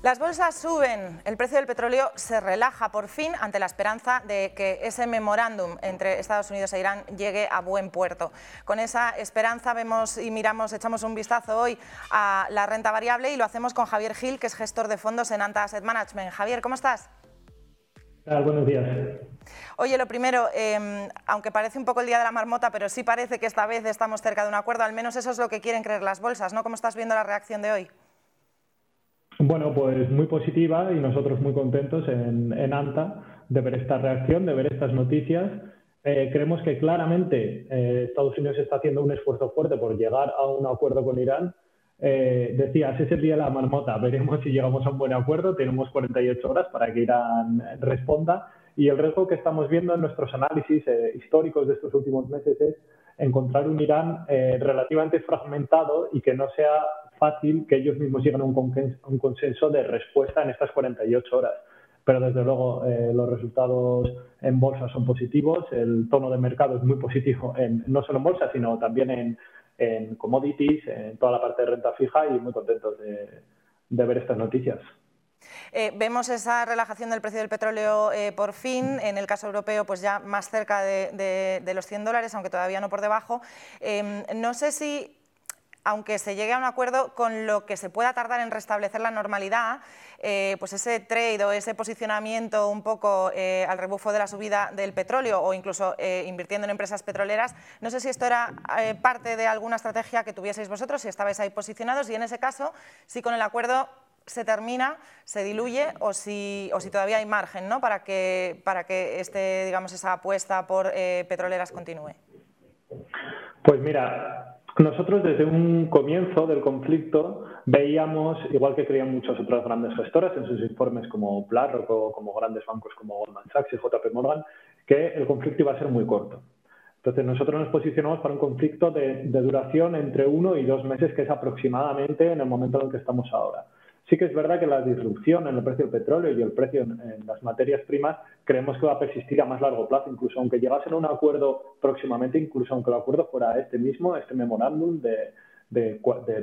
Las bolsas suben, el precio del petróleo se relaja por fin ante la esperanza de que ese memorándum entre Estados Unidos e Irán llegue a buen puerto. Con esa esperanza vemos y miramos, echamos un vistazo hoy a la renta variable y lo hacemos con Javier Gil, que es gestor de fondos en Anta Asset Management. Javier, ¿cómo estás? Buenos días. Oye, lo primero, aunque parece un poco el día de la marmota, pero sí parece que esta vez estamos cerca de un acuerdo, al menos eso es lo que quieren creer las bolsas, ¿no? ¿Cómo estás viendo la reacción de hoy? Bueno, pues muy positiva y nosotros muy contentos en Anta de ver esta reacción, de ver estas noticias. Creemos que claramente Estados Unidos está haciendo un esfuerzo fuerte por llegar a un acuerdo con Irán. Decías, es el día de la marmota, veremos si llegamos a un buen acuerdo, tenemos 48 horas para que Irán responda y el riesgo que estamos viendo en nuestros análisis históricos de estos últimos meses es encontrar un Irán relativamente fragmentado y que no sea fácil que ellos mismos lleguen a un consenso de respuesta en estas 48 horas. Pero desde luego los resultados en bolsa son positivos, el tono de mercado es muy positivo, no solo en bolsa, sino también en commodities, en toda la parte de renta fija y muy contentos de ver estas noticias. Vemos esa relajación del precio del petróleo por fin, en el caso europeo pues ya más cerca de los $100, aunque todavía no por debajo. No sé si, aunque se llegue a un acuerdo, con lo que se pueda tardar en restablecer la normalidad, pues ese trade o ese posicionamiento un poco al rebufo de la subida del petróleo o incluso invirtiendo en empresas petroleras, no sé si esto era parte de alguna estrategia que tuvieseis vosotros, si estabais ahí posicionados y en ese caso, si con el acuerdo se termina, se diluye o si todavía hay margen, ¿no? para que digamos, esa apuesta por petroleras continúe. Pues mira, nosotros desde un comienzo del conflicto veíamos, igual que creían muchas otras grandes gestoras en sus informes como BlackRock o como grandes bancos como Goldman Sachs y JP Morgan, que el conflicto iba a ser muy corto. Entonces nosotros nos posicionamos para un conflicto de duración entre 1 y 2 meses, que es aproximadamente en el momento en el que estamos ahora. Sí que es verdad que la disrupción en el precio del petróleo y el precio en las materias primas creemos que va a persistir a más largo plazo, incluso aunque llegasen a un acuerdo próximamente, incluso aunque el acuerdo fuera este memorándum de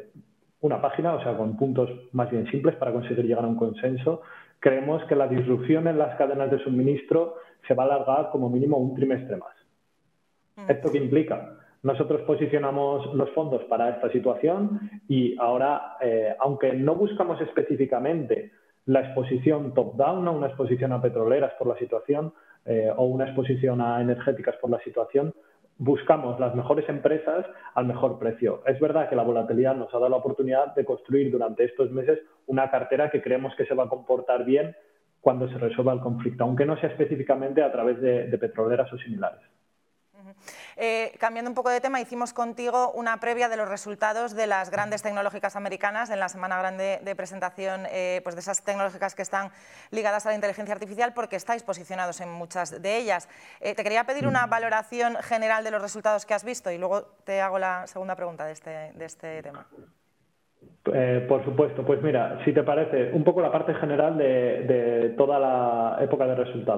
una página, o sea, con puntos más bien simples para conseguir llegar a un consenso, creemos que la disrupción en las cadenas de suministro se va a alargar como mínimo un trimestre más. ¿Esto qué implica? Nosotros posicionamos los fondos para esta situación y ahora, aunque no buscamos específicamente la exposición top-down, una exposición a petroleras por la situación o una exposición a energéticas por la situación, buscamos las mejores empresas al mejor precio. Es verdad que la volatilidad nos ha dado la oportunidad de construir durante estos meses una cartera que creemos que se va a comportar bien cuando se resuelva el conflicto, aunque no sea específicamente a través de petroleras o similares. Cambiando un poco de tema, hicimos contigo una previa de los resultados de las grandes tecnológicas americanas en la semana grande de presentación pues de esas tecnológicas que están ligadas a la inteligencia artificial, porque estáis posicionados en muchas de ellas. Te quería pedir una valoración general de los resultados que has visto y luego te hago la segunda pregunta de este tema. Por supuesto, pues mira, si te parece, un poco la parte general de toda la época de resultados.